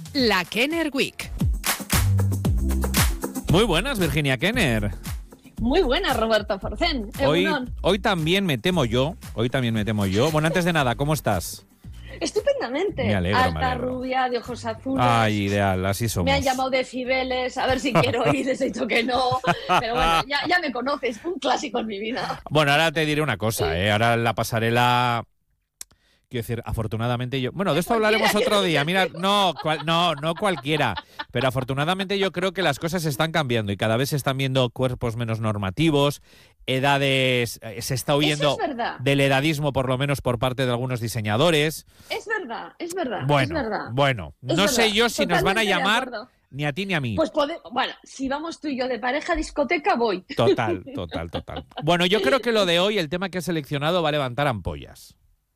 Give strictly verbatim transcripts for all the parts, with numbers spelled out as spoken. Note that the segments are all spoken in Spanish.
la Kenner Week. Muy buenas, Virginia Kenner. Muy buenas, Roberto Forcén. Hoy, hoy también me temo yo, hoy también me temo yo. Bueno, antes de nada, ¿cómo estás? Estupendamente. Me alegro, Alta, me alegro. Rubia, de ojos azules. Ay, ideal, así somos. Me han llamado decibeles, a ver si quiero ir, les he dicho que no. Pero bueno, ya, ya me conoces, un clásico en mi vida. Bueno, ahora te diré una cosa, ¿eh? Ahora la pasarela... Quiero decir, afortunadamente yo... Bueno, de esto hablaremos otro día. Mira, no, cual, no, no cualquiera. Pero afortunadamente yo creo que las cosas están cambiando y cada vez se están viendo cuerpos menos normativos, edades... Se está huyendo Eso es verdad. del edadismo, por lo menos por parte de algunos diseñadores. Es verdad, es verdad, Bueno, es verdad. bueno. Es No verdad. sé yo si nos van a Totalmente de llamar acuerdo. ni a ti ni a mí. Pues pode... bueno, si vamos tú y yo de pareja a discoteca, voy. Total, total, total. Bueno, yo creo que lo de hoy, el tema que he seleccionado, va a levantar ampollas.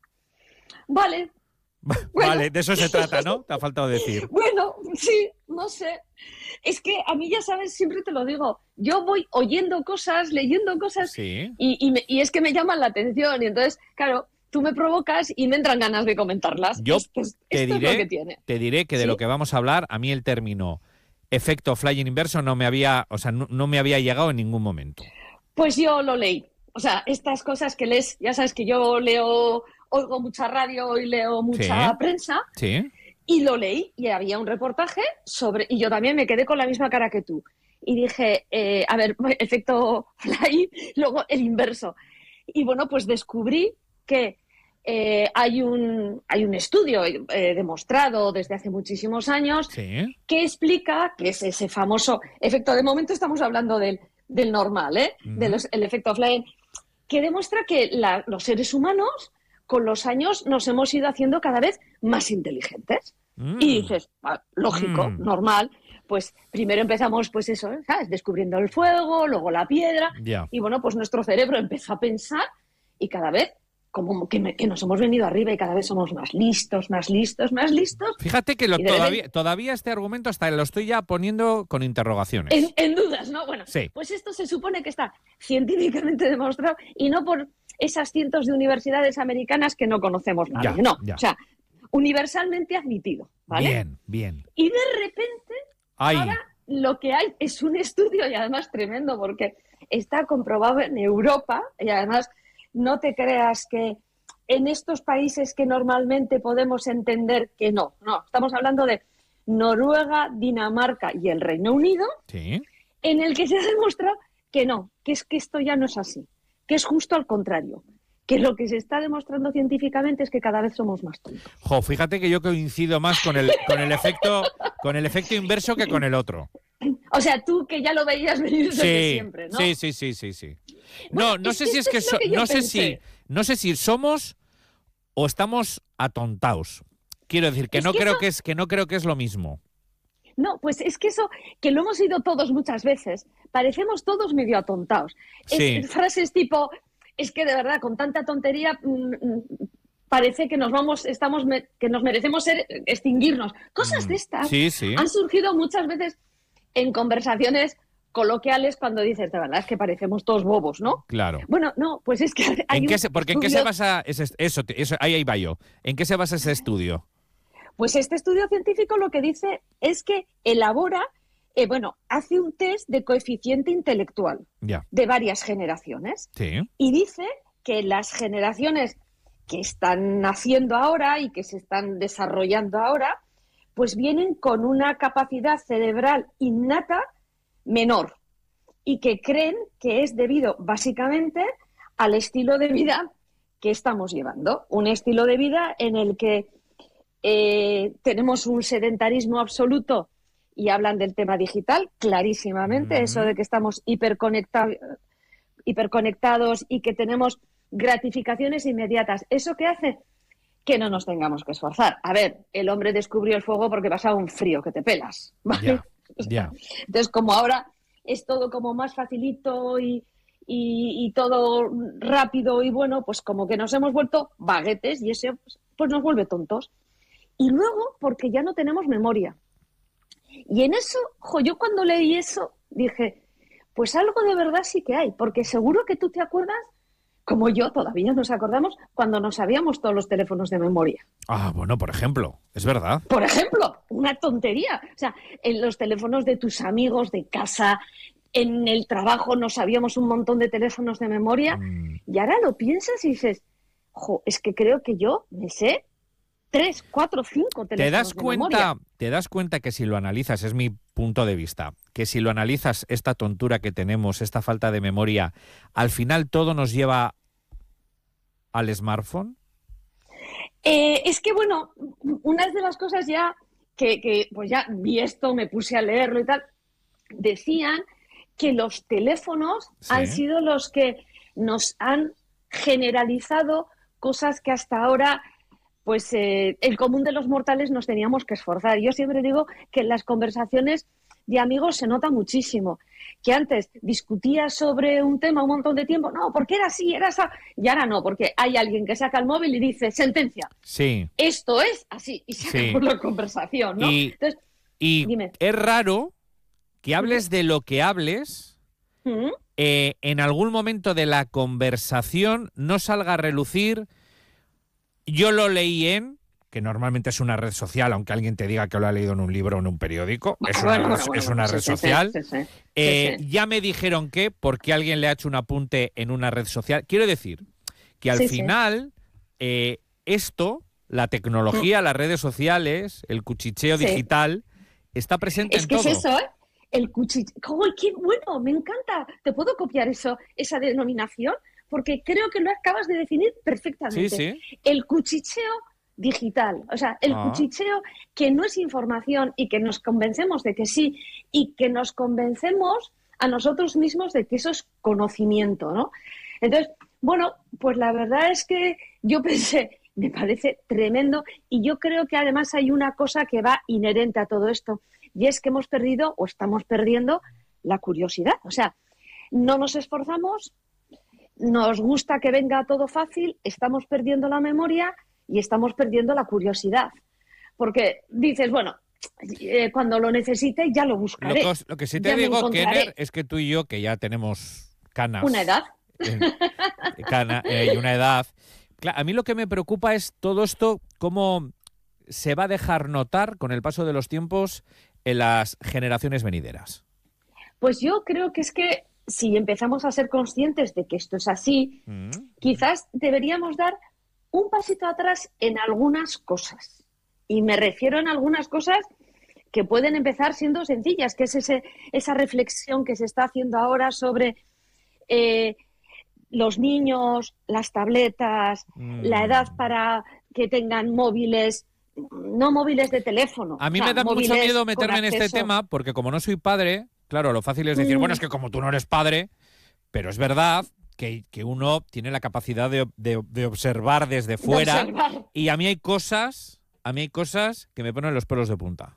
Vale. Vale, Bueno. de eso se trata, ¿no? Te ha faltado decir. Bueno, sí, no sé. Es que a mí, ya sabes, siempre te lo digo, yo voy oyendo cosas, leyendo cosas, Sí. y, y, me- y es que me llaman la atención. Y entonces, claro, tú me provocas y me entran ganas de comentarlas. Yo Esto es- te esto es diré, lo que tiene. te diré que de ¿Sí? lo que vamos a hablar, a mí el término efecto flying inverso no me había, o sea, no, no me había llegado en ningún momento. Pues yo lo leí. O sea, estas cosas que lees, ya sabes que yo leo, oigo mucha radio y leo mucha Sí. prensa, Sí. y lo leí y había un reportaje sobre, y yo también me quedé con la misma cara que tú. Y dije, eh, a ver, efecto fly, luego el inverso. Y bueno, pues descubrí que eh, hay, un, hay un estudio eh, demostrado desde hace muchísimos años Sí. que explica que es ese famoso efecto. De momento estamos hablando del, del normal, ¿eh? Ujú. Del efecto fly, que demuestra que la- los seres humanos con los años nos hemos ido haciendo cada vez más inteligentes. Mm. Y dices, ah, lógico, Mm. normal. Pues primero empezamos, pues eso, ¿eh? ¿Sabes? Descubriendo el fuego, luego la piedra. Ya. Y bueno, pues nuestro cerebro empezó a pensar y cada vez como que, me- que nos hemos venido arriba y cada vez somos más listos, más listos, más listos. Fíjate que lo, Y de todavía, repente- todavía este argumento hasta lo estoy ya poniendo con interrogaciones. En, en dudas, ¿no? Bueno, Sí. pues esto se supone que está científicamente demostrado y no por esas cientos de universidades americanas que no conocemos nada. Ya, no, ya. o sea, universalmente admitido, ¿vale? Bien, bien. Y de repente Ay, ahora lo que hay es un estudio, y además tremendo, porque está comprobado en Europa, y además no te creas que en estos países que normalmente podemos entender que no, no, estamos hablando de Noruega, Dinamarca y el Reino Unido, sí. en el que se ha demostrado que no, que es que esto ya no es así, que es justo al contrario, que lo que se está demostrando científicamente es que cada vez somos más tontos. Jo, fíjate que yo coincido más con el, con el efecto, con el efecto inverso que con el otro. O sea, tú que ya lo veías venir desde Sí, siempre, ¿no? sí, sí, sí, sí, sí. Bueno, No, no es sé que si es esto que, es lo so- que yo no sé si, pensé. no sé si somos o estamos atontados. Quiero decir que Es no que creo eso- que es que no creo que es lo mismo. No, pues es que eso, que lo hemos oído todos muchas veces, parecemos todos medio atontados. Es- Sí. frases tipo, es que de verdad, con tanta tontería, mm, mm, parece que nos vamos, estamos, me- que nos merecemos ser, extinguirnos. Cosas Mm, de estas sí, sí. han surgido muchas veces en conversaciones coloquiales cuando dices, de verdad, es que parecemos todos bobos, ¿no? Claro. Bueno, no, pues es que hay ¿En qué un se, porque en qué se estudio- basa ese, eso, eso, ahí, ahí va yo. ¿En qué se basa ese estudio? Pues este estudio científico lo que dice es que elabora, eh, bueno, hace un test de coeficiente intelectual Ya. de varias generaciones Sí. y dice que las generaciones que están naciendo ahora y que se están desarrollando ahora, pues vienen con una capacidad cerebral innata menor y que creen que es debido básicamente al estilo de vida que estamos llevando. Un estilo de vida en el que eh, tenemos un sedentarismo absoluto y hablan del tema digital clarísimamente, Mm. eso de que estamos hiperconecta- hiperconectados y que tenemos gratificaciones inmediatas. ¿Eso qué hace? Que no nos tengamos que esforzar. A ver, el hombre descubrió el fuego porque pasaba un frío que te pelas, ¿vale? Ya, ya. Entonces, como ahora es todo como más facilito y, y, y todo rápido y bueno, pues como que nos hemos vuelto baguetes y eso pues, pues nos vuelve tontos. Y luego, porque ya no tenemos memoria. Y en eso, jo, yo cuando leí eso, dije, pues algo de verdad sí que hay, porque seguro que tú te acuerdas como yo, todavía nos acordamos cuando nos sabíamos todos los teléfonos de memoria. Ah, bueno, por ejemplo, es verdad. Por ejemplo, una tontería. O sea, en los teléfonos de tus amigos, de casa, en el trabajo nos sabíamos un montón de teléfonos de memoria. Mm. Y ahora lo piensas y dices, jo, es que creo que yo me sé tres, cuatro, cinco teléfonos ¿Te das de cuenta, memoria. Te das cuenta que si lo analizas, es mi punto de vista, que si lo analizas, esta tontura que tenemos, esta falta de memoria, al final todo nos lleva al smartphone? Eh, es que, bueno, una de las cosas ya que, que, pues ya vi esto, me puse a leerlo y tal, decían que los teléfonos sí. han sido los que nos han generalizado cosas que hasta ahora, pues eh, el común de los mortales nos teníamos que esforzar. Yo siempre digo que en las conversaciones de amigos se nota muchísimo, que antes discutías sobre un tema un montón de tiempo, no, porque era así, era esa, y ahora no, porque hay alguien que saca el móvil y dice, sentencia, sí. esto es así, y se sí. acabó la conversación, ¿no? Y, Entonces, y dime. Es raro que hables de lo que hables, ¿Mm? eh, en algún momento de la conversación no salga a relucir, yo lo leí en... que normalmente es una red social, aunque alguien te diga que lo ha leído en un libro o en un periódico, es una, bueno, red, bueno, es una sí, red sí, social. Sí, sí, sí. Eh, sí, sí. Ya me dijeron que, porque alguien le ha hecho un apunte en una red social. Quiero decir que al Sí, final sí. Eh, esto, la tecnología, las redes sociales, el cuchicheo sí. digital, está presente es en que todo. Es eso, ¿eh? El cuchicheo. ¡Oh, qué bueno! Me encanta. ¿Te puedo copiar eso, esa denominación? Porque creo que lo acabas de definir perfectamente. Sí, sí. El cuchicheo digital, o sea, el ah. cuchicheo que no es información y que nos convencemos de que sí y que nos convencemos a nosotros mismos de que eso es conocimiento, ¿no? Entonces, bueno, pues la verdad es que yo pensé, me parece tremendo y yo creo que además hay una cosa que va inherente a todo esto y es que hemos perdido o estamos perdiendo la curiosidad, o sea, no nos esforzamos, nos gusta que venga todo fácil, estamos perdiendo la memoria y estamos perdiendo la curiosidad. Porque dices, bueno, eh, cuando lo necesite ya lo buscaré. Lo que, lo que sí te digo, Kenner, es que tú y yo, que ya tenemos canas. ¿Una edad? En, cana, eh, y una edad. Claro, a mí lo que me preocupa es todo esto, cómo se va a dejar notar con el paso de los tiempos en las generaciones venideras. Pues yo creo que es que si empezamos a ser conscientes de que esto es así, mm. quizás deberíamos dar un pasito atrás en algunas cosas. Y me refiero en algunas cosas que pueden empezar siendo sencillas, que es ese, esa reflexión que se está haciendo ahora sobre eh, los niños, las tabletas, mm. la edad para que tengan móviles, no móviles de teléfono. A mí o sea, me da mucho miedo meterme en este tema porque como no soy padre, claro, lo fácil es decir, mm. bueno, es que como tú no eres padre, pero es verdad... Que, que uno tiene la capacidad de, de, de observar desde fuera de observar. Y a mí hay cosas, a mí hay cosas que me ponen los pelos de punta.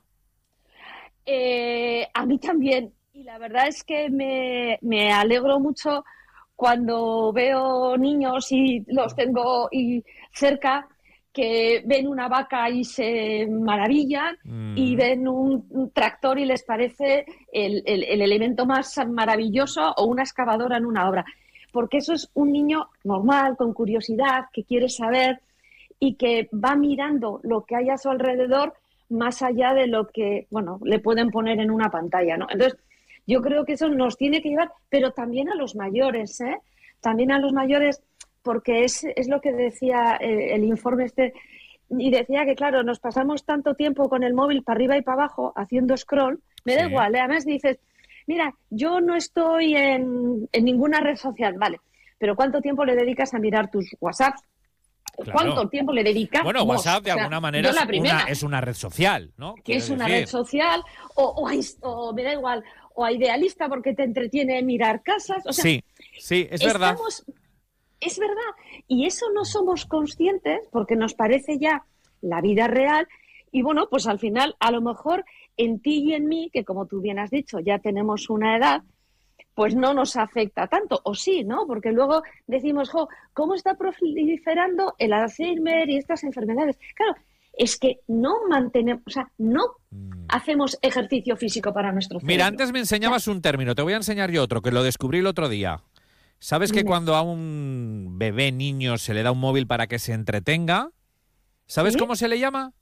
Eh, a mí también. Y la verdad es que me, me alegro mucho cuando veo niños y los tengo y cerca que ven una vaca y se maravillan mm. y ven un, un tractor y les parece el, el, el elemento más maravilloso o una excavadora en una obra. Porque eso es un niño normal, con curiosidad, que quiere saber y que va mirando lo que hay a su alrededor más allá de lo que, bueno, le pueden poner en una pantalla, ¿no? Entonces, yo creo que eso nos tiene que llevar, pero también a los mayores, ¿eh? También a los mayores, porque es, es lo que decía el, el informe este, y decía que, claro, nos pasamos tanto tiempo con el móvil para arriba y para abajo haciendo scroll, me sí. da igual, ¿eh? Además dices... Mira, yo no estoy en, en ninguna red social, vale, pero ¿cuánto tiempo le dedicas a mirar tus WhatsApps? Claro. ¿Cuánto tiempo le dedicas? Bueno, vos? WhatsApp de o sea, alguna manera es una, es una red social, ¿no? Que es una decir. red social, o, o, o me da igual, o a idealista porque te entretiene mirar casas. O sea, sí, sí, es verdad. Estamos, es verdad. Y eso no somos conscientes porque nos parece ya la vida real. Y bueno, pues al final, a lo mejor en ti y en mí, que como tú bien has dicho, ya tenemos una edad, pues no nos afecta tanto, o sí, ¿no? Porque luego decimos, jo, ¿cómo está proliferando el Alzheimer y estas enfermedades? Claro, es que no mantenemos, o sea, no mm. hacemos ejercicio físico para nuestro cerebro. Mira, antes me enseñabas un término, te voy a enseñar yo otro, que lo descubrí el otro día. ¿Sabes que Dime. cuando a un bebé niño se le da un móvil para que se entretenga, ¿sabes ¿Sí? cómo se le llama?